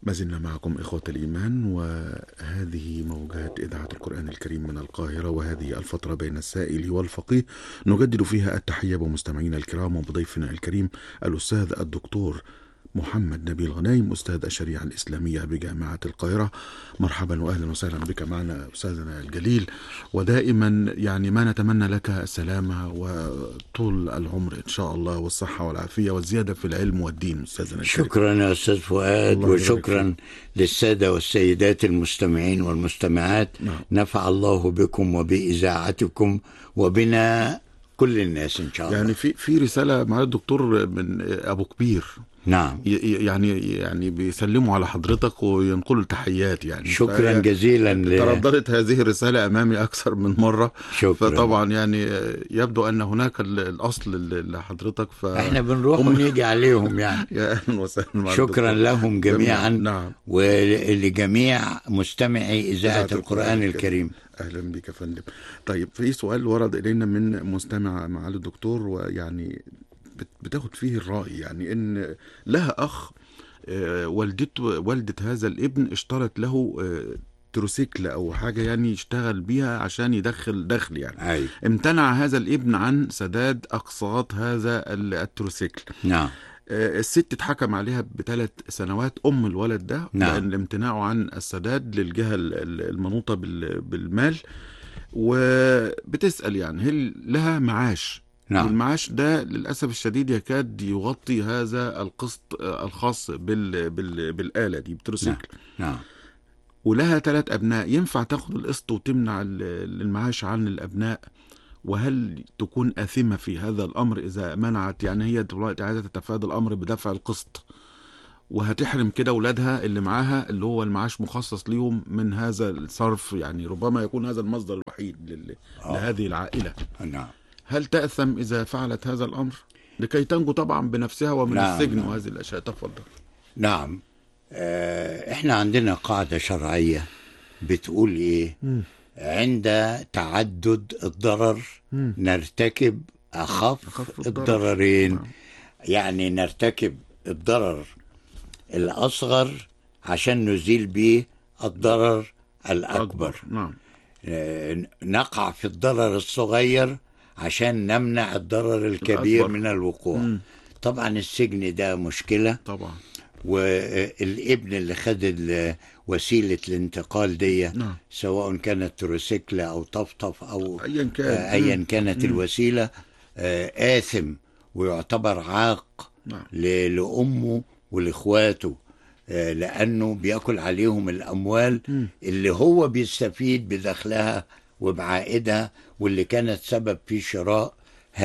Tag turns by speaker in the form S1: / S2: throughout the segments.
S1: ما زلنا معكم إخوة الإيمان، وهذه موجات إذاعة القرآن الكريم من القاهرة، وهذه الفترة بين السائل والفقيه نجدد فيها التحية بمستمعينا الكرام وبضيفنا الكريم الأستاذ الدكتور محمد نبيل غنايم، أستاذ الشريعة الإسلامية بجامعة القاهرة. مرحبا وأهلا وسهلا بك معنا أستاذنا الجليل، ودائما يعني ما نتمنى لك السلامة وطول العمر إن شاء الله والصحة والعافية والزيادة في العلم والدين أستاذنا الكريم.
S2: شكرا يا أستاذ فؤاد، وشكرا للسادة والسيدات المستمعين والمستمعات. نفع الله بكم وبإذاعتكم وبنا كل الناس إن شاء الله.
S1: يعني في رسالة مع الدكتور من أبو كبير.
S2: نعم.
S1: يعني بيسلموا على حضرتك وينقلوا التحيات. يعني
S2: شكرا جزيلا.
S1: ترددت هذه الرسالة أمامي أكثر من مرة.
S2: شكرا.
S1: فطبعا يعني يبدو أن هناك الأصل لحضرتك،
S2: احنا بنروح ونيجي عليهم يعني.
S1: يا أهلا وسهلا.
S2: شكرا لهم جميعا.
S1: نعم.
S2: ولجميع مستمعي إذاعة القرآن الكريم.
S1: أهلا بك يا فندم. طيب، في سؤال ورد إلينا من مستمع معالي الدكتور، ويعني بتاخد فيه الرأي. يعني إن لها أخ، والدة هذا الابن اشترت له تروسيكل أو حاجة يعني يشتغل بيها عشان يدخل دخل يعني.
S2: أي.
S1: امتنع هذا الابن عن سداد أقساط هذا التروسيكل.
S2: نعم.
S1: الست اتحكم عليها ب3 سنوات، أم الولد ده.
S2: نعم.
S1: لأن امتناعه عن السداد للجهة المنوطة بالمال، وبتسأل يعني هل لها معاش؟
S2: نعم.
S1: والمعاش ده للأسف الشديد يكاد يغطي هذا القسط الخاص بالآلة دي بتروسيكل.
S2: نعم.
S1: ولها 3 أبناء، ينفع تاخد القسط وتمنع المعاش عن الأبناء؟ وهل تكون آثمة في هذا الأمر إذا منعت؟ يعني هي دلوقتي عايزة تتفادى الأمر بدفع القسط، وهتحرم كده أولادها اللي معاها اللي هو المعاش مخصص ليهم من هذا الصرف. يعني ربما يكون هذا المصدر الوحيد لهذه العائلة.
S2: نعم.
S1: هل تأثم إذا فعلت هذا الأمر لكي تنجو طبعا بنفسها ومن السجن وهذه الأشياء؟ تفضل.
S2: نعم. احنا عندنا قاعدة شرعية بتقول ايه؟ عند تعدد الضرر نرتكب أخف الضررين. يعني نرتكب الضرر الأصغر عشان نزيل به الضرر الأكبر.
S1: نعم.
S2: نقع في الضرر الصغير عشان نمنع الضرر الكبير من الوقوع. طبعا السجن ده مشكلة طبعا. والابن اللي خد وسيلة الانتقال دي، سواء كانت تروسيكل أو طفطف أو أيا كانت الوسيلة، آثم ويعتبر عاق لأمه ولإخواته، لأنه بيأكل عليهم الأموال اللي هو بيستفيد بدخلها وبعائدها، واللي كانت سبب في شراء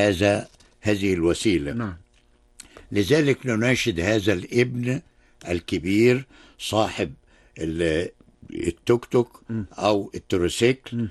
S2: هذه الوسيلة. لذلك نناشد هذا الابن الكبير صاحب التوك توك أو التروسيكل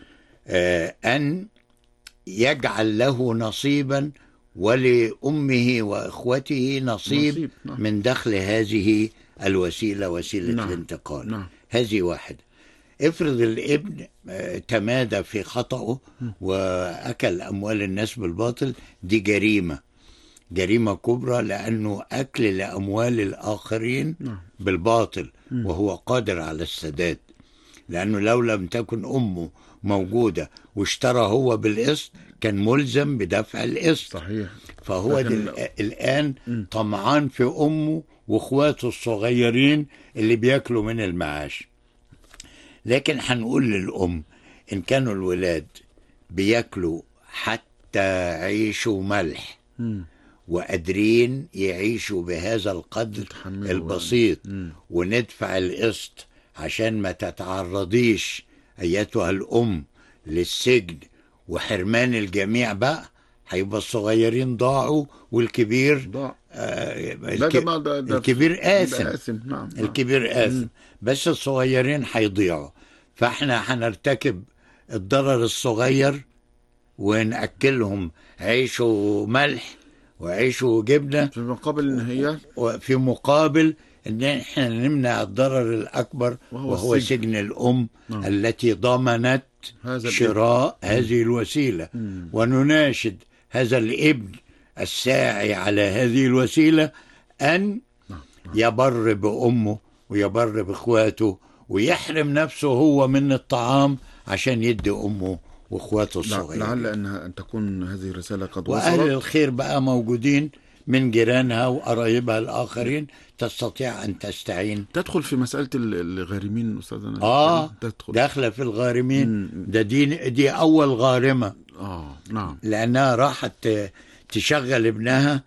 S2: أن يجعل له نصيبا ولأمه وإخوته نصيب من دخل هذه الوسيلة، وسيلة الانتقال. هذه واحدة. افرض الابن تمادى في خطأه وأكل أموال الناس بالباطل، دي جريمة كبرى، لأنه أكل لأموال الآخرين بالباطل وهو قادر على السداد. لأنه لو لم تكن أمه موجودة واشترى هو بالقسط كان ملزم بدفع القسط.
S1: صحيح.
S2: فهو الآن طمعان في أمه وإخواته الصغيرين اللي بيأكلوا من المعاش. لكن هنقول للأم إن كانوا الولاد بيأكلوا حتى عيشوا ملح وقادرين يعيشوا بهذا القدر البسيط وندفع القسط عشان ما تتعرضيش أيتها الأم للسجن وحرمان الجميع، بقى هيبقى الصغيرين ضاعوا والكبير الكبير آثم.
S1: نعم.
S2: الكبير آثم، بس الصغيرين هيضيعوا. فاحنا هنرتكب الضرر الصغير ونأكلهم عيش وملح وعيش وجبنة في مقابل ان احنا نمنع الضرر الأكبر وهو سجن الأم التي ضمنت شراء هذه الوسيلة. ونناشد هذا الابن الساعي على هذه الوسيلة أن يبر بأمه ويبر بإخواته ويحرم نفسه هو من الطعام عشان يدي أمه وإخواته الصغيرين.
S1: لعل أن تكون هذه الرسالة قد وصلت.
S2: وأهل الخير بقى موجودين من جيرانها وقرايبها الآخرين، تستطيع أن تستعين.
S1: تدخل في مسألة الغارمين أستاذنا؟
S2: تدخل داخلة في الغارمين. ده دي أول غارمة.
S1: نعم.
S2: لأنها راحت تشغل ابنها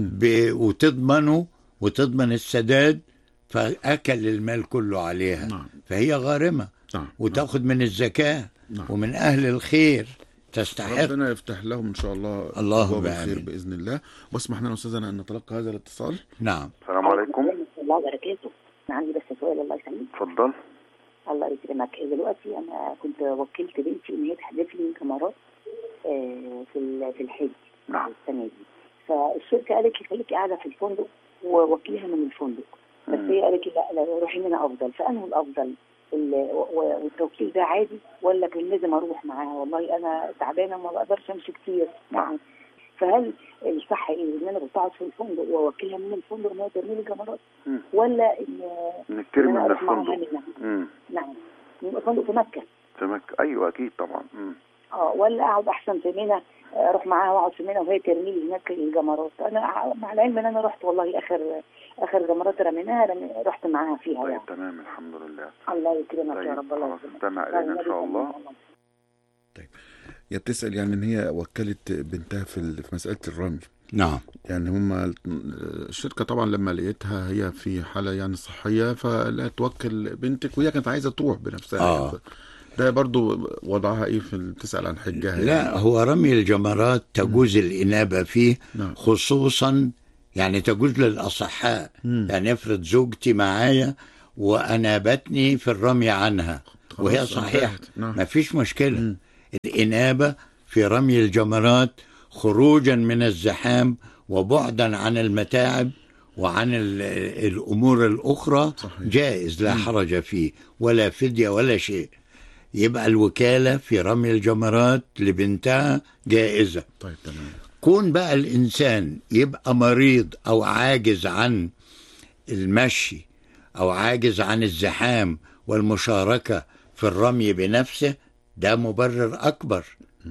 S2: وتضمنه وتضمن السداد، فأكل المال كله عليها.
S1: نعم.
S2: فهي غارمة.
S1: نعم.
S2: وتأخذ من الزكاة.
S1: نعم.
S2: ومن أهل الخير تستحق.
S1: ربنا يفتح لهم إن شاء الله
S2: اللهم
S1: بالخير بإذن الله. واسمح لنا أستاذنا أن نتلقى هذا الاتصال.
S2: نعم.
S3: السلام عليكم
S4: ورحمة الله وبركاته. عندي بس سؤال. الله يسلمك.
S3: اتفضل.
S4: الله يكرمك. دلوقتي أنا كنت وكلت بنتي إن هي تحدث لي كاميرات في الحج.
S3: نعم.
S4: السنة دي. فالشركة قالت لي خليكي قاعدة في الفندق ووكيلها من الفندق. بس هي قالت لي لا روحي هنا أفضل. فأنه الأفضل والتوكيل ده عادي ولا كان لازم اروح معاها؟ والله انا تعبانه ما بقدرش امشي كتير يعني. فهل الصح ايه ان انا بقعد في الفندق واوكلها من الفندق ان هي ترمي لي كاميرات، ولا
S3: انك ترمي من الفندق؟
S4: نعم. يبقى فندق في مكه.
S3: في مكه، ايوه اكيد طبعا.
S4: ولا اقعد احسن في منى، اروح معاها واقعد في منى وهي ترمي لي هناك الجمرات. انا مع العلم ان انا رحت والله اخر جمرات رميناها رحت معاها فيها.
S3: طيب
S4: يعني
S3: تمام الحمد لله.
S4: الله يكرمك.
S3: طيب.
S4: يا رب. الله
S3: يكرمك. استمع الينا ان شاء الله.
S1: طيب هي بتسأل يعني ان هي وكلت بنتها في مسألة الرمي.
S2: نعم.
S1: يعني هم الشركة طبعا لما لقيتها هي في حالة يعني صحية فلا توكل بنتك، وهي كانت عايزة تروح بنفسها. ده برضو وضعها ايه في تسأل عن حجها؟
S2: لا
S1: يعني
S2: هو رمي الجمرات تجوز الإنابة فيه.
S1: نعم.
S2: خصوصا يعني تجوز للأصحاء. يعني افرض زوجتي معايا وأنابتني في الرمي عنها وهي صحيحة.
S1: نعم.
S2: ما فيش مشكلة. الإنابة في رمي الجمرات خروجا من الزحام وبعدا عن المتاعب وعن الأمور الأخرى.
S1: صحيح.
S2: جائز لا حرج فيه ولا فدية ولا شيء. يبقى الوكالة في رمي الجمرات لبنتها جائزة.
S1: طيب تمام.
S2: كون بقى الإنسان يبقى مريض أو عاجز عن المشي أو عاجز عن الزحام والمشاركة في الرمي بنفسه، ده مبرر أكبر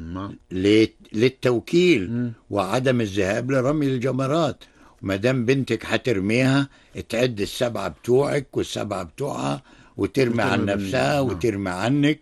S2: للتوكيل وعدم الذهاب لرمي الجمرات. ما دام بنتك هترميها تعد 7 بتوعك وال7 بتوعها وترمي عن نفسها وترمي عنك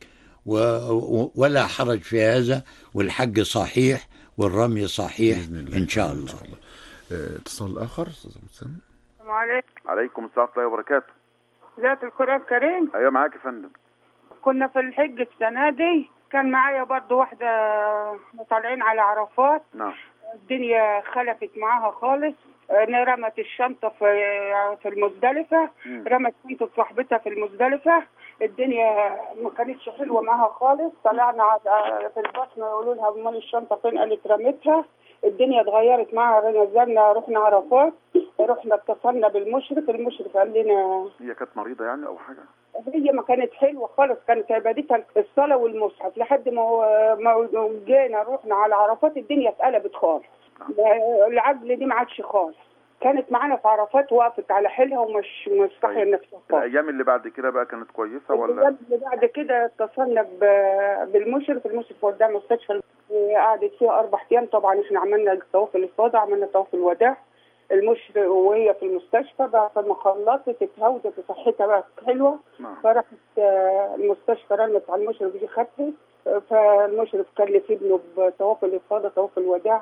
S2: ولا حرج في هذا، والحج صحيح والرمي صحيح إن شاء الله.
S1: اتصال آخر أستاذ مسلم.
S5: السلام عليكم.
S3: عليكم السلام ورحمة الله وبركاته.
S5: ذات القرآن الكريم.
S3: ايوه معاك يا فندم.
S5: كنا في الحج السنة دي، كان معايا برضو واحدة طالعين على عرفات.
S3: نعم.
S5: الدنيا خلفت معاها خالص. رمت الشنطة في المزدلفة. رمت شنطة صاحبتها في المزدلفة. الدنيا ما كانتش حلوة معاها خالص. طلعنا في البصمة يقولوا لها امال الشنطة فين؟ قالت رمتها. الدنيا اتغيرت معاها. نزلنا رحنا عرفات، رحنا اتصلنا بالمشرف. المشرف قال لنا
S3: هي كانت مريضة يعني او حاجة؟
S5: هي ما كانت حلوة خالص، كانت عبادتها الصلاة والمصحف. لحد ما جينا رحنا على عرفات الدنيا اتقلبت خالص. العجل دي ما عادش خالص. كانت معانا في عرفات وقفت على حيلها ومش صاحيه نفسها خالص.
S3: الايام اللي بعد كده بقى كانت كويسة ولا؟
S5: الايام اللي بعد كده اتصلنا بالمشرف. المشرف قدام مستشفى قعدت فيها 4 أيام. طبعا احنا عملنا طواف الافاضه، عملنا طواف الوداع. المشرف وهي في المستشفى بعد ما خلصت اتهودت وصحتها بقت حلوه. فراحت المستشفى رنت على المشرف دي خدها. فالمشرف كلف ابنه بطواف الافاضه طواف الوداع.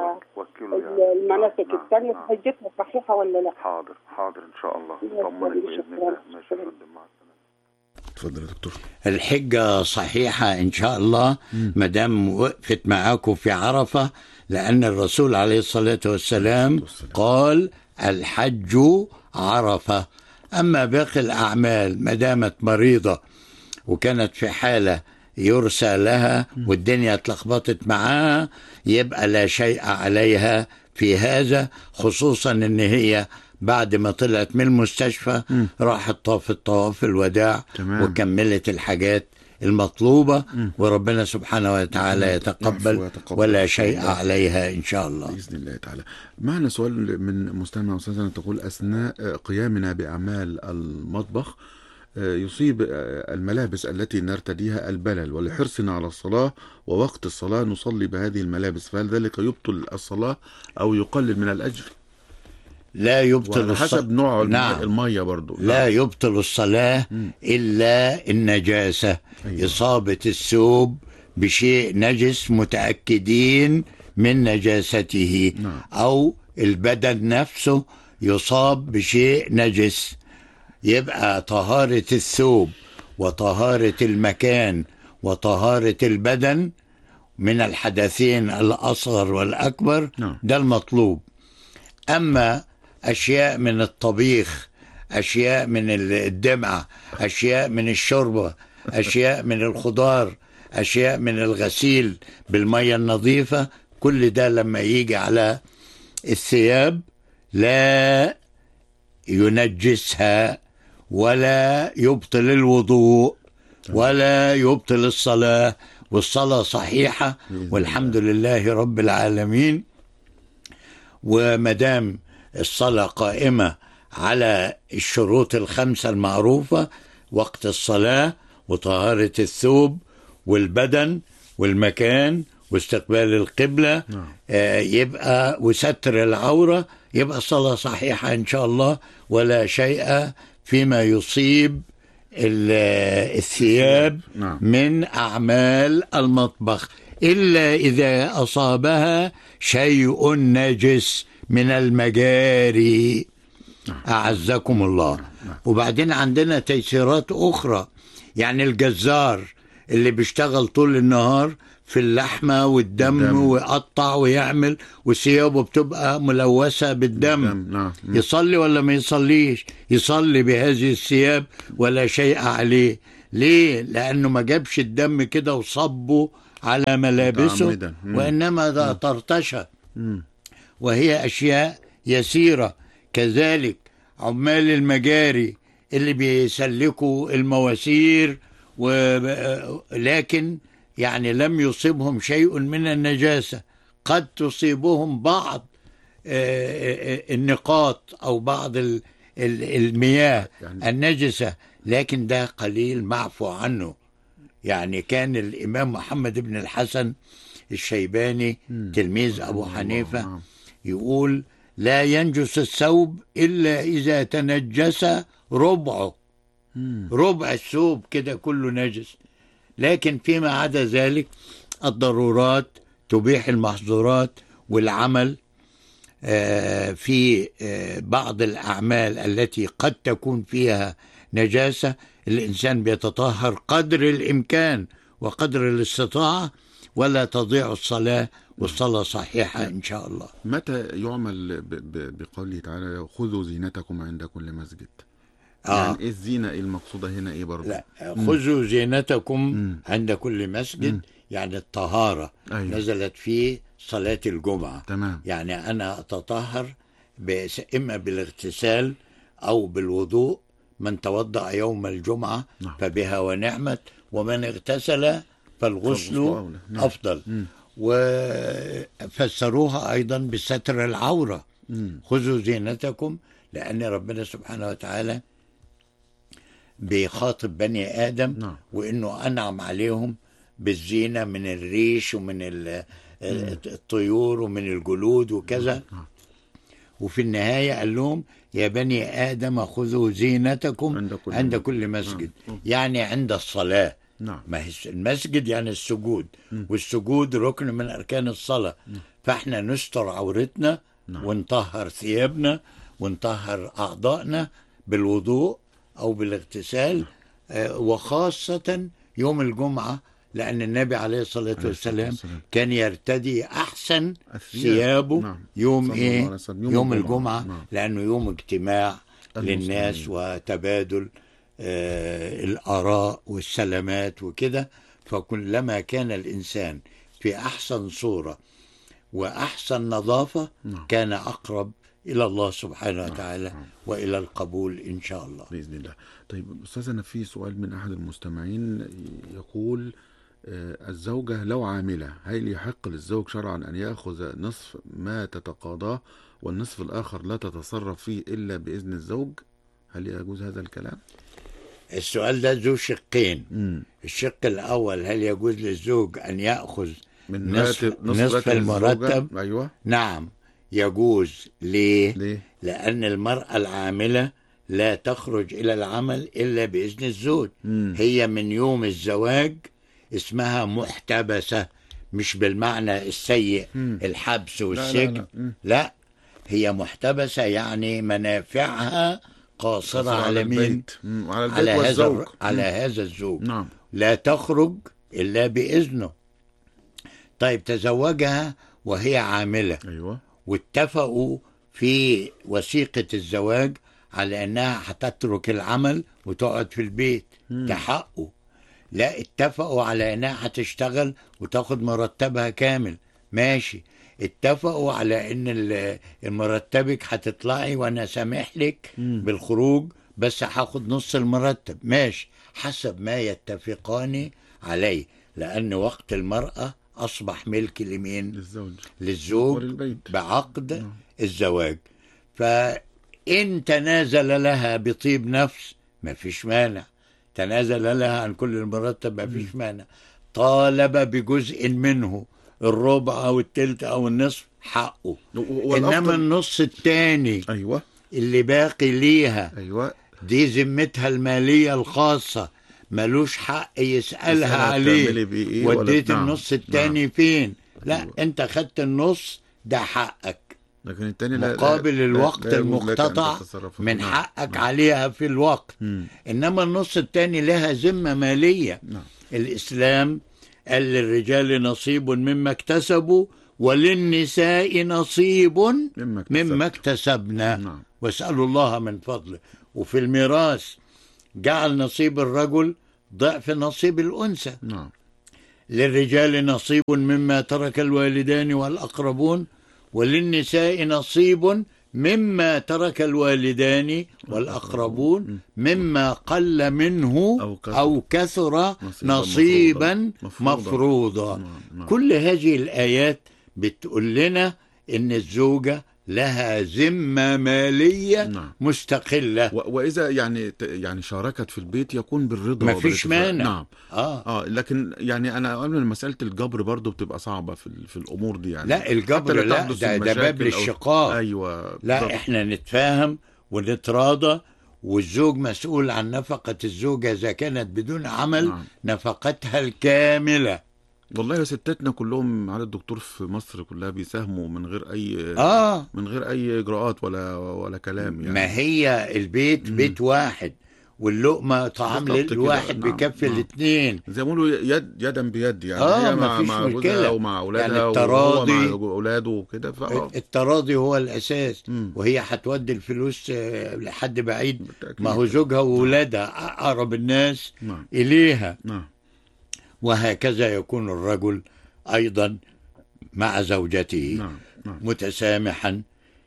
S5: المناسك الثانيه. حجتها صحيحه ولا لا؟
S3: حاضر ان شاء الله. طمنك باذن الله. ماشي يا فندم. مع السلامه.
S1: اتفضل يا دكتور.
S2: الحجة صحيحة إن شاء الله ما دام وقفت معاكم في عرفة، لأن الرسول عليه الصلاة والسلام قال الحج عرفة. أما باقي الأعمال ما دامت مريضة وكانت في حالة يرسى لها والدنيا اتلخبطت معاها، يبقى لا شيء عليها في هذا، خصوصا ان هي بعد ما طلعت من المستشفى راحت طافت طواف الوداع وكملت الحاجات المطلوبة، وربنا سبحانه وتعالى يتقبل
S1: ويتقبل
S2: ولا شيء عليها إن شاء الله.
S1: بإذن الله تعالى. معنا سؤال من مستمع أستاذنا تقول: أثناء قيامنا بأعمال المطبخ يصيب الملابس التي نرتديها البلل، ولحرصنا على الصلاة ووقت الصلاة نصلي بهذه الملابس، فهل ذلك يبطل الصلاة أو يقلل من الأجر؟
S2: لا يبطل
S1: حسب نوع
S2: نعم.
S1: المية برضو.
S2: لا يبطل الصلاة إلا النجاسة.
S1: أيوة.
S2: إصابة الثوب بشيء نجس متأكدين من نجاسته،
S1: نعم.
S2: أو البدن نفسه يصاب بشيء نجس، يبقى طهارة الثوب وطهارة المكان وطهارة البدن من الحدثين الأصغر والأكبر.
S1: نعم.
S2: ده المطلوب. أما أشياء من الطبيخ، أشياء من الدمعة، أشياء من الشوربة، أشياء من الخضار، أشياء من الغسيل بالمية النظيفة، كل ده لما يجي على الثياب لا ينجسها ولا يبطل الوضوء ولا يبطل الصلاة، والصلاة صحيحة والحمد لله رب العالمين. ومدام الصلاة قائمة على الشروط الخمسة المعروفة: وقت الصلاة وطهارة الثوب والبدن والمكان واستقبال القبلة، يبقى وستر العورة، يبقى الصلاة صحيحة إن شاء الله، ولا شيء فيما يصيب الثياب من أعمال المطبخ إلا إذا أصابها شيء نجس من المجاري، أعزكم الله. وبعدين عندنا تيسيرات أخرى، يعني الجزار اللي بيشتغل طول النهار في اللحمة والدم ويقطع ويعمل وثيابه بتبقى ملوثة بالدم، يصلي ولا ما يصليش؟ يصلي بهذه الثياب ولا شيء عليه. ليه؟ لأنه ما جابش الدم كده وصبه على ملابسه، وإنما ده طرطشة، وهي أشياء يسيرة. كذلك عمال المجاري اللي بيسلكوا المواسير لكن يعني لم يصيبهم شيء من النجاسة، قد تصيبهم بعض النقاط أو بعض المياه النجسة، لكن ده قليل معفو عنه. يعني كان الإمام محمد بن الحسن الشيباني تلميذ أبو حنيفة يقول: لا ينجس الثوب إلا إذا تنجس ربعه، ربع الثوب كده كله نجس، لكن فيما عدا ذلك الضرورات تبيح المحظورات. والعمل في بعض الأعمال التي قد تكون فيها نجاسة الإنسان بيتطهر قدر الإمكان وقدر الاستطاعة، ولا تضيع الصلاة، والصلاة صحيحة إن شاء الله.
S1: متى يعمل بقوله تعالى: خذوا زينتكم عند كل مسجد؟ يعني إيه الزينة المقصودة هنا؟ إيه برضه؟
S2: لا، خذوا زينتكم عند كل مسجد يعني الطهارة. أيوة. نزلت في صلاة الجمعة.
S1: تمام.
S2: يعني أنا أتطهر إما بالاغتسال أو بالوضوء. من توضأ يوم الجمعة فبها ونعمت، ومن اغتسل فالغسل أفضل. وفسروها أيضا بستر العورة. خذوا زينتكم، لأن ربنا سبحانه وتعالى بيخاطب بني آدم وإنه أنعم عليهم بالزينة من الريش ومن الطيور ومن الجلود وكذا. وفي النهاية قال لهم: يا بني آدم خذوا زينتكم عند كل مسجد. يعني عند الصلاة. ما هي المسجد يعني السجود، والسجود ركن من أركان الصلاة. فإحنا نستر عورتنا ونطهر ثيابنا ونطهر أعضائنا بالوضوء أو بالاغتسال، وخاصة يوم الجمعة، لأن النبي عليه الصلاة والسلام كان يرتدي أحسن ثيابه يوم إيه؟ يوم الجمعة. لأنه يوم اجتماع للناس وتبادل الآراء والسلامات وكده. فكلما كان الإنسان في أحسن صورة وأحسن نظافة كان أقرب إلى الله سبحانه وتعالى وإلى القبول إن شاء الله.
S1: بإذن الله. طيب أستاذ، أنا في سؤال من أحد المستمعين يقول الزوجة لو عاملة هل يحق للزوج شرعا أن يأخذ نصف ما تتقاضاه والنصف الآخر لا تتصرف فيه إلا بإذن الزوج؟ هل يجوز هذا الكلام؟
S2: السؤال ده ذو شقين. الشق الأول، هل يجوز للزوج أن يأخذ
S1: من
S2: نصف المرتب؟
S1: أيوة.
S2: نعم يجوز. ليه؟ لأن المرأة العاملة لا تخرج إلى العمل إلا بإذن الزوج. هي من يوم الزواج اسمها محتبسة، مش بالمعنى السيء الحبس والسجن. لا، هي محتبسة يعني منافعها قاصرة على مين؟ على هذا الزوج.
S1: نعم.
S2: لا تخرج إلا بإذنه. طيب تزوجها وهي عاملة.
S1: أيوة.
S2: واتفقوا في وثيقة الزواج على أنها هتترك العمل وتقعد في البيت. ده حقه. لا، اتفقوا على أنها هتشتغل وتاخد مرتبها كامل. ماشي. اتفقوا على أن مرتبك هتطلعي وأنا سامح لك بالخروج بس هاخد نص المرتب. ماشي، حسب ما يتفقان عليه، لأن وقت المرأة أصبح ملك لمين؟ للزوج بعقد الزواج. فإن تنازل لها بطيب نفس ما فيش مانع، تنازل لها عن كل المرتب ما فيش مانع. طالب بجزء منه، الربع أو التلت أو النصف، حقه. إنما النص التاني
S1: أيوة
S2: اللي باقي ليها،
S1: أيوة،
S2: دي ذمتها المالية الخاصة، ملوش حق يسألها عليه وديت النص التاني فين. لا، أيوة. انت خدت النص ده حقك،
S1: لكن التاني
S2: مقابل الوقت المقتطع من حقك عليها في الوقت. إنما النص التاني لها ذمة مالية. الإسلام قال للرجال نصيب مما اكتسبوا وللنساء نصيب مما اكتسبنا. واسألوا الله من فضله. وفي الميراث جعل نصيب الرجل ضعف نصيب الأنثى. للرجال نصيب مما ترك الوالدان والأقربون وللنساء نصيب مما ترك الوالدان والأقربون مما قل منه أو كثر نصيبا مفروضا. كل هذه الآيات بتقول لنا إن الزوجة لها ذمة مالية مستقلة.
S1: وإذا يعني شاركت في البيت يكون بالرضا،
S2: ما فيش مانع.
S1: لكن يعني أنا أقول مسألة الجبر برضو بتبقى صعبة في الأمور دي يعني.
S2: لا، الجبر لا، ده باب للشقاق.
S1: أيوة
S2: لا بالضبط. إحنا نتفاهم ونتراضى، والزوج مسؤول عن نفقة الزوجة إذا كانت بدون عمل. نفقتها الكاملة.
S1: والله ستاتنا كلهم على الدكتور في مصر كلها بيساهموا من غير اي اجراءات ولا كلام يعني.
S2: ما هي البيت بيت واحد، واللقمة طعام للواحد بيكفي الاثنين،
S1: زي ما بيقولوا يدا بيد يعني. هي مع جوزها ومع اولادها، يعني
S2: التراضي
S1: مع اولاده وكده.
S2: التراضي هو الاساس. وهي هتودي الفلوس لحد بعيد، ما هو زوجها واولادها اقرب الناس اليها. وهكذا يكون الرجل أيضا مع زوجته. متسامحا،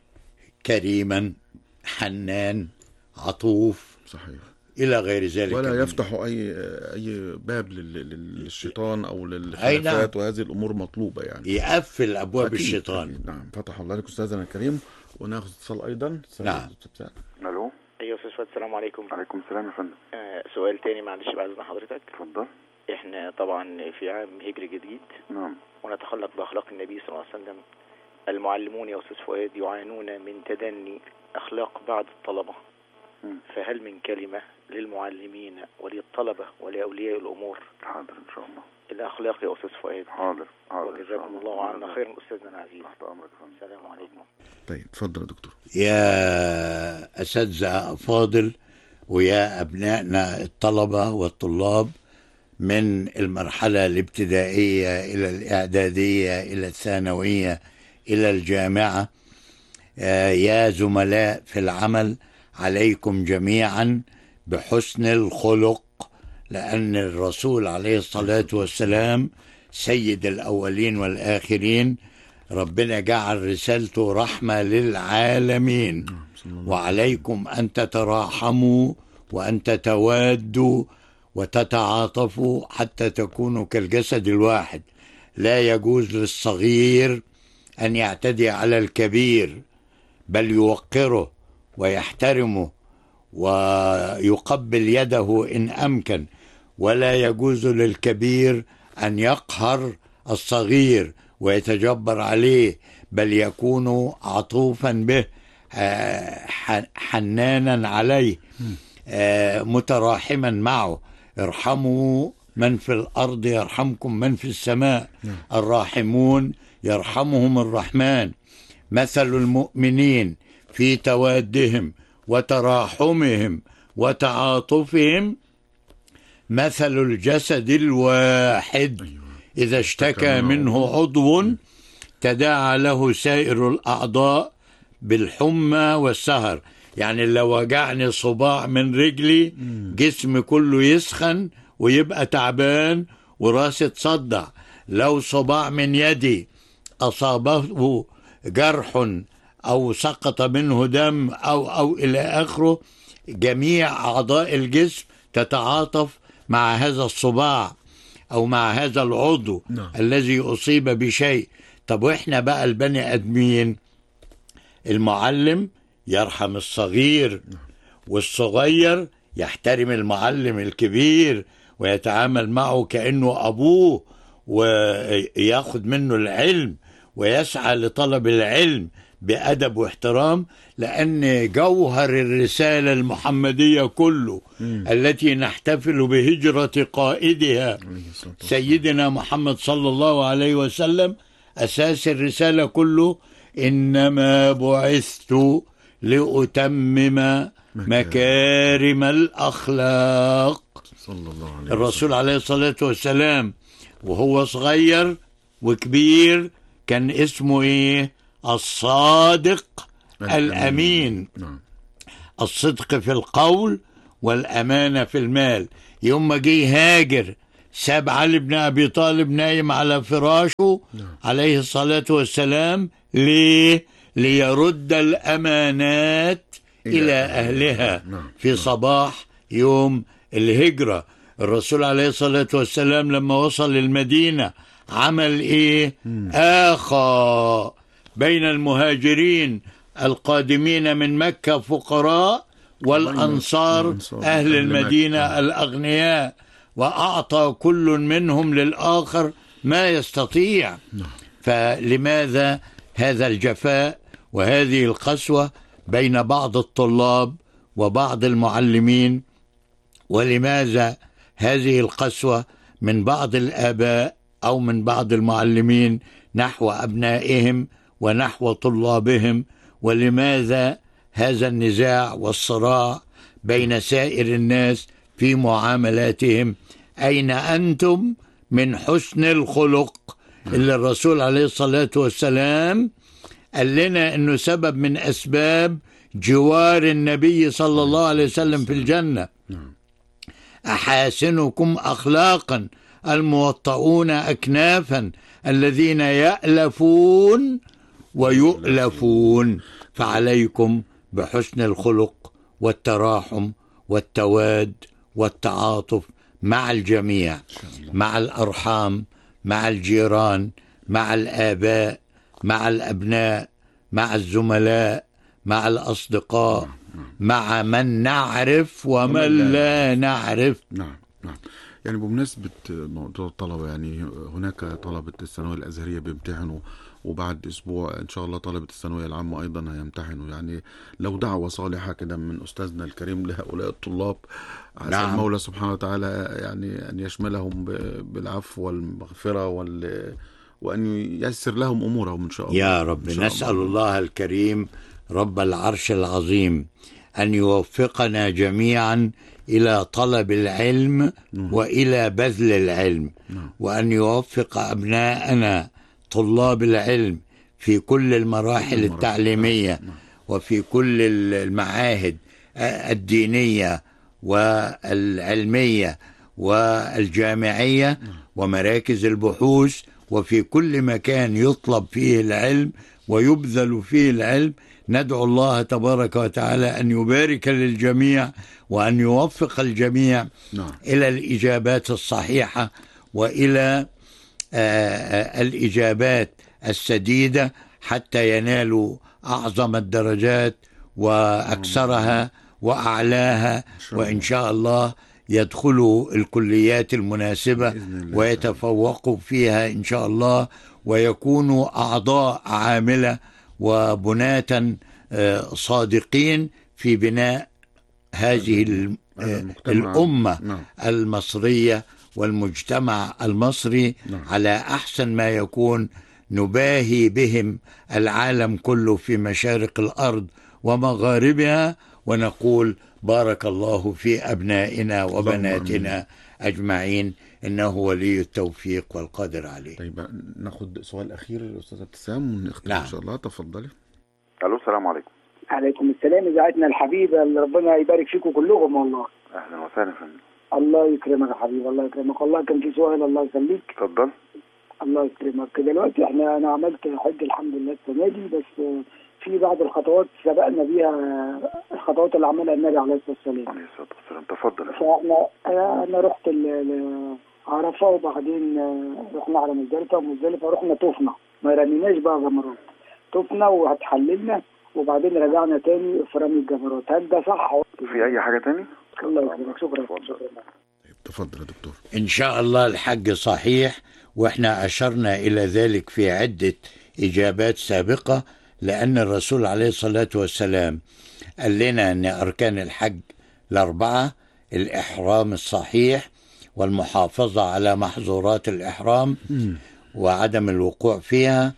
S2: كريما، حنان، عطوف.
S1: صحيح.
S2: إلى غير ذلك،
S1: ولا يفتح أي باب للشيطان أو للخلافات. وهذه الأمور مطلوبة يعني.
S2: يقفل أبواب الشيطان.
S1: نعم. فتح الله لك أستاذنا الكريم. وناخذ اتصال أيضا.
S2: نعم.
S3: ألو.
S6: أيوة أستاذ فؤاد، السلام عليكم.
S3: عليكم السلام يا فندم.
S6: سؤال تاني معلش بعد إذن حضرتك.
S3: اتفضل.
S6: احنا طبعا في عام هجري جديد.
S3: نعم.
S6: ونتخلق بأخلاق النبي صلى الله عليه وسلم. المعلمون يا أستاذ فؤاد يعانون من تدني أخلاق بعض الطلبة. فهل من كلمة للمعلمين وللطلبة ولأولياء الأمور؟
S3: حاضر إن شاء الله.
S6: الأخلاق يا أستاذ فؤاد.
S3: حاضر.
S6: وجزاكم الله عنا خيرا أستاذنا العزيز.
S3: تحت أمرك.
S6: السلام عليكم.
S1: طيب اتفضل يا دكتور.
S2: يا أساتذة فاضل ويا أبنائنا الطلبة والطلاب من المرحلة الابتدائية إلى الإعدادية إلى الثانوية إلى الجامعة، يا زملاء في العمل، عليكم جميعا بحسن الخلق، لأن الرسول عليه الصلاة والسلام سيد الأولين والآخرين ربنا جعل رسالته رحمة للعالمين، وعليكم أن تتراحموا وأن تتوادوا وتتعاطفوا حتى تكونوا كالجسد الواحد. لا يجوز للصغير أن يعتدي على الكبير، بل يوقره ويحترمه ويقبل يده إن أمكن، ولا يجوز للكبير أن يقهر الصغير ويتجبر عليه، بل يكون عطوفا به، حنانا عليه، متراحما معه. ارحموا من في الأرض يرحمكم من في السماء، الراحمون يرحمهم الرحمن. مثل المؤمنين في توادهم وتراحمهم وتعاطفهم مثل الجسد الواحد إذا اشتكى منه عضو تداعى له سائر الأعضاء بالحمى والسهر. يعني لو وجعني صباع من رجلي جسمي كله يسخن ويبقى تعبان وراسي تصدع. لو صباع من يدي أصابه جرح أو سقط منه دم أو إلى آخره، جميع أعضاء الجسم تتعاطف مع هذا الصباع أو مع هذا العضو الذي أصيب بشيء. طب وإحنا بقى البني أدمين، المعلم يرحم الصغير، والصغير يحترم المعلم الكبير ويتعامل معه كأنه أبوه ويأخذ منه العلم ويسعى لطلب العلم بأدب واحترام، لأن جوهر الرسالة المحمدية كله التي نحتفل بهجرة قائدها سيدنا محمد صلى الله عليه وسلم، أساس الرسالة كله إنما بعثت لأتمم مكارم الأخلاق. صلى الله عليه وسلم. الرسول عليه الصلاة والسلام وهو صغير وكبير كان اسمه إيه؟ الصادق الأمين. الصدق في القول والأمانة في المال. يوم ما جه هاجر ساب علي بن أبي طالب نايم على فراشه عليه الصلاة والسلام. ليه؟ ليرد الأمانات إلى أهلها في صباح يوم الهجرة. الرسول عليه الصلاة والسلام لما وصل المدينة عمل إيه؟ آخى بين المهاجرين القادمين من مكة فقراء والأنصار أهل المدينة الأغنياء، وأعطى كل منهم للآخر ما يستطيع. فلماذا هذا الجفاء وهذه القسوة بين بعض الطلاب وبعض المعلمين؟ ولماذا هذه القسوة من بعض الآباء أو من بعض المعلمين نحو أبنائهم ونحو طلابهم؟ ولماذا هذا النزاع والصراع بين سائر الناس في معاملاتهم؟ أين أنتم من حسن الخلق اللي الرسول عليه الصلاة والسلام قال لنا أنه سبب من أسباب جوار النبي صلى الله عليه وسلم في الجنة؟ أحاسنكم أخلاقا الموطؤون أكنافا الذين يألفون ويؤلفون. فعليكم بحسن الخلق والتراحم والتواد والتعاطف مع الجميع، مع الأرحام، مع الجيران، مع الآباء، مع الأبناء، مع الزملاء، مع الأصدقاء، مع من نعرف ومن لا نعرف.
S1: نعم. يعني بمناسبة موضوع الطلبة، يعني هناك طلبة الثانوية الأزهرية بيمتحنوا، وبعد أسبوع إن شاء الله طلبة الثانوية العامة أيضا هيمتحنوا. يعني لو دعوة صالحة كده من أستاذنا الكريم لهؤلاء الطلاب، عسى المولى سبحانه وتعالى يعني أن يشملهم بالعفو والمغفرة وأن ييسر لهم أمورهم إن شاء الله
S2: يا رب. نسأل الله الكريم رب العرش العظيم أن يوفقنا جميعا إلى طلب العلم وإلى بذل العلم، وأن يوفق أبناءنا طلاب العلم في كل المراحل التعليمية وفي كل المعاهد الدينية والعلمية والجامعية ومراكز البحوث وفي كل مكان يطلب فيه العلم ويبذل فيه العلم. ندعو الله تبارك وتعالى أن يبارك للجميع وأن يوفق الجميع إلى الإجابات الصحيحة وإلى الإجابات السديدة حتى ينالوا أعظم الدرجات وأكثرها وأعلاها، وإن شاء الله يدخلوا الكليات المناسبة ويتفوقوا فيها إن شاء الله، ويكونوا أعضاء عاملة وبناة صادقين في بناء هذه الأمة المصرية والمجتمع المصري على أحسن ما يكون، نباهي بهم العالم كله في مشارق الأرض ومغاربها، ونقول بارك الله في أبنائنا وبناتنا أجمعين، إنه ولي التوفيق والقادر عليه.
S1: طيب ناخد سؤال أخير الأستاذ ابتسام ونختم إن شاء الله. تفضلي.
S3: الو السلام عليكم.
S7: عليكم السلام. إذاعتنا الحبيبة اللي ربنا يبارك فيكم كلهم والله.
S3: اهلا وسهلا فندم.
S7: الله يكرمك يا حبيبي، الله يكرمك. والله كان في سؤال، الله يخليك.
S3: اتفضل.
S7: الله يكرمك. دلوقتي انا عملت حج الحمد لله السنه دي، بس في بعض الخطوات سبقنا بيها الخطوات اللي عملها النبي عليه الصلاه والسلام.
S3: عليه الصلاه والسلام. تفضل.
S7: انا رحت عرفه، وبعدين رحنا على مزدلفه، ومزدلفه رحنا طفنا، ما رميناش بقى جمرات، طفنا وهتحللنا وبعدين رجعنا تاني في رمي الجمرات. هل ده صح؟
S3: في اي حاجه تاني؟
S7: الله يكرمك. شكرا.
S1: تفضل يا دكتور.
S2: إن شاء الله الحج صحيح، وإحنا أشرنا إلى ذلك في عدة إجابات سابقة، لأن الرسول عليه الصلاة والسلام قال لنا أن أركان الحج الأربعة: الإحرام الصحيح، والمحافظة على محظورات الإحرام وعدم الوقوع فيها،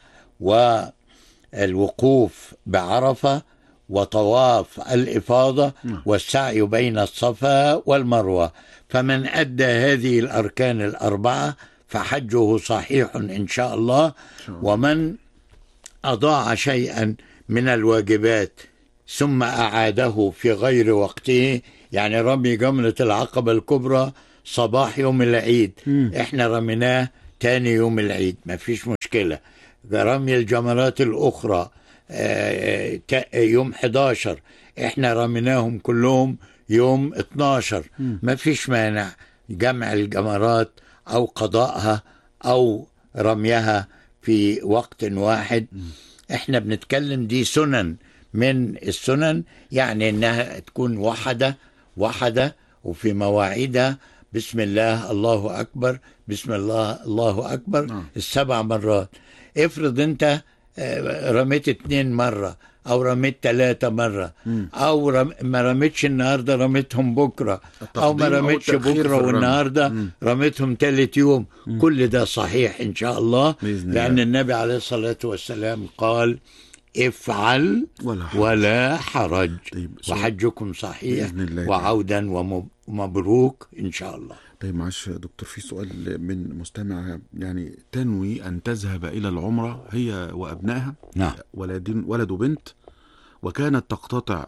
S2: والوقوف بعرفة، وطواف الإفاضة، والسعي بين الصفا والمروة. فمن أدى هذه الأركان الأربعة فحجه صحيح إن شاء الله. ومن أضاع شيئا من الواجبات ثم أعاده في غير وقته، يعني رمي جمرة العقبة الكبرى صباح يوم العيد، احنا رميناه تاني يوم العيد، ما فيش مشكلة. رمي الجمرات الأخرى يوم 11 احنا رميناهم كلهم يوم 12، ما فيش مانع جمع الجمرات أو قضائها أو رميها في وقت واحد. احنا بنتكلم دي سنن من السنن، يعني انها تكون وحدة وفي مواعيدها. بسم الله الله أكبر، بسم الله الله أكبر 7 مرات. افرض انت رميت 2 مرة أو رميت 3 مرة، أو ما رميتش النهاردة رميتهم بكرة، أو ما رميتش بكرة والنهاردة رميتهم 3 يوم، كل ده صحيح إن شاء الله، لأن النبي عليه الصلاة والسلام قال: افعل ولا حرج. وحجكم صحيح وعودا ومبروك إن شاء الله.
S1: طيب معلش دكتور، في سؤال من مستمع، يعني تنوي أن تذهب إلى العمرة هي وأبنائها،
S2: نعم،
S1: ولد وبنت، وكانت تقتطع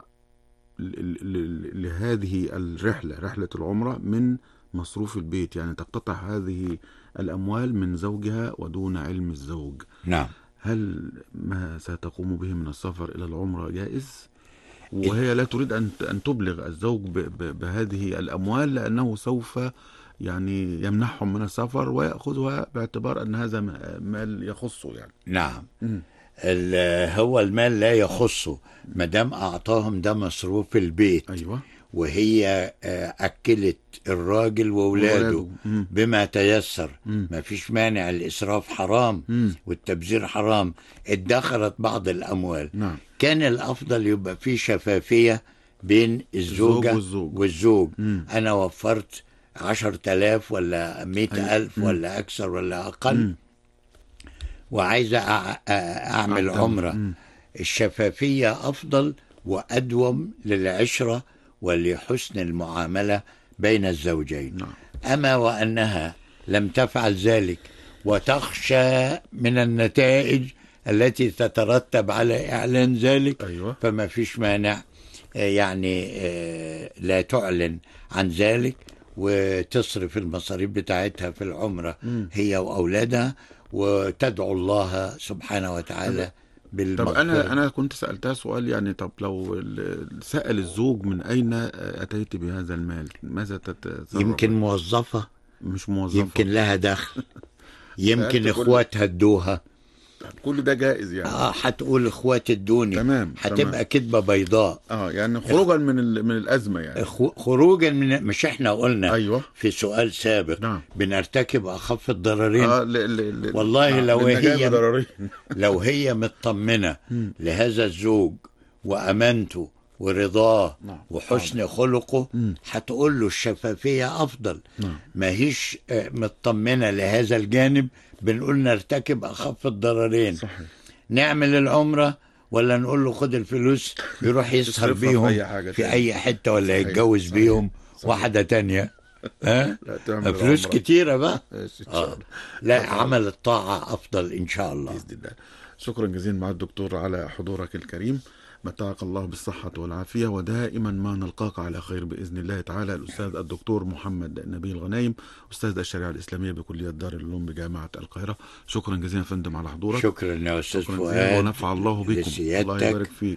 S1: لهذه رحلة العمرة من مصروف البيت، يعني تقتطع هذه الأموال من زوجها ودون علم الزوج.
S2: نعم.
S1: هل ما ستقوم به من السفر إلى العمرة جائز؟ وهي لا تريد أن تبلغ الزوج بهذه الأموال، لأنه سوف يعني يمنحهم من السفر ويأخذها باعتبار أن هذا مال يخصه يعني.
S2: نعم. هو المال لا يخصه، مدام أعطاهم ده مصروف البيت.
S1: أيوة.
S2: وهي أكلت الراجل وولاده بما تيسر، ما فيش مانع. الإسراف حرام والتبذير حرام. ادخرت بعض الأموال.
S1: نعم.
S2: كان الأفضل يبقى في شفافية بين الزوجة والزوج. أنا وفرت 10,000 ولا 100,000 ولا أكثر ولا أقل، وعايزة أعمل عمرة. الشفافية أفضل وأدوم للعشرة ولحسن المعاملة بين الزوجين. أما وأنها لم تفعل ذلك وتخشى من النتائج التي تترتب على إعلان ذلك،
S1: أيوة.
S2: فما فيش مانع يعني لا تعلن عن ذلك وتصرف المصاريف بتاعتها في العمرة هي وأولادها، وتدعو الله سبحانه وتعالى
S1: طب
S2: بالمغفرة.
S1: أنا كنت سألتها سؤال يعني، طب لو سأل الزوج من أين أتيت بهذا المال ماذا تتصرف؟
S2: يمكن موظفة،
S1: مش موظفة،
S2: يمكن لها دخل، يمكن اخواتها ادوها.
S1: كل ده جائز يعني.
S2: هتقول اخواتي ادوني،
S1: تمام،
S2: هتبقى كدبة بيضاء.
S1: يعني خروجا من الأزمة يعني.
S2: خروجا من، مش احنا قلنا
S1: أيوة.
S2: في سؤال سابق
S1: نعم.
S2: بنرتكب اخف الضررين.
S1: والله
S2: لو هي مطمنة لهذا الزوج وأمانته ورضاه وحسن خلقه هتقول له الشفافية أفضل. ما هيش مطمنة لهذا الجانب، بنقول نرتكب أخف الضررين.
S1: صحيح.
S2: نعمل العمرة ولا نقول له خد الفلوس يروح يسهر بيهم في أي حتة، ولا يتجوز بيهم واحدة تانية. فلوس كتيرة بقى. لا، عمل الطاعة أفضل إن شاء الله
S1: بإذن الله. شكرا جزيلا مع الدكتور على حضورك الكريم، متعك الله بالصحة والعافية، ودائما ما نلقاك على خير بإذن الله تعالى. الأستاذ الدكتور محمد نبيل غنايم، أستاذ الشريعة الإسلامية بكلية دار العلوم بجامعة القاهرة. شكرا جزيلا يا فندم على حضورك.
S2: شكرا يا أستاذ فؤاد،
S1: ونفع الله بكم. الله يبارك فيك.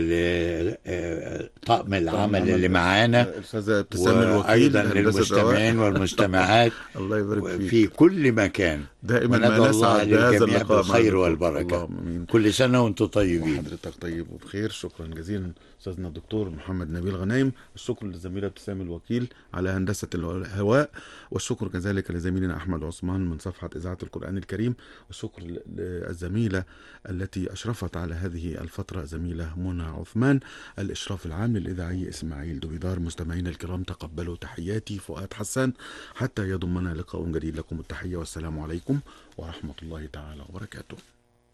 S2: ولطاقم العمل اللي معانا،
S1: الأستاذة ابتسام الوكيل،
S2: وأيضا للمستمعين والمستمعات
S1: الله يبارك فيك
S2: في كل مكان.
S1: دائما ما
S2: الله
S1: نسعد بهذا
S2: للجميع
S1: اللقاء
S2: بالخير والبركة. كل سنة وانتم طيبين.
S1: وحضرتك طيب وبخير. شكرا جزيلا أستاذنا الدكتور محمد نبيل غنايم. الشكر للزميلة ابتسام الوكيل على هندسة الهواء، والشكر كذلك لزميلنا أحمد عثمان من صفحة إذاعة القرآن الكريم، والشكر للزميلة التي أشرفت على هذه الفترة زميلة منى عثمان. الإشراف العام للإذاعي إسماعيل دويدار. مستمعينا الكرام، تقبلوا تحياتي فؤاد حسان حتى يضمنا لقاء جديد. لكم التحية والسلام عليكم ورحمة الله تعالى وبركاته.